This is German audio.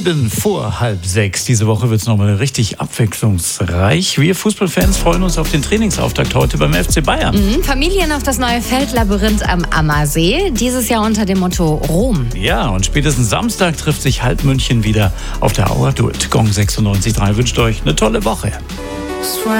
5:07. Diese Woche wird es nochmal richtig abwechslungsreich. Wir Fußballfans freuen uns auf den Trainingsauftakt heute beim FC Bayern. Familien auf das neue Feldlabyrinth am Ammersee. Dieses Jahr unter dem Motto Rom. Ja, und spätestens Samstag trifft sich halb München wieder auf der Auer Duld. Gong 96.3 wünscht euch eine tolle Woche.